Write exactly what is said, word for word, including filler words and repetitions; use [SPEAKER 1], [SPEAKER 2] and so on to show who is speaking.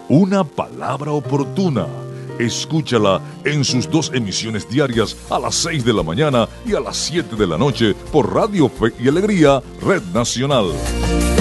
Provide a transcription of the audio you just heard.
[SPEAKER 1] Una palabra oportuna. Escúchala en sus dos emisiones diarias a las seis de la mañana y a las siete de la noche por Radio Fe y Alegría, Red Nacional.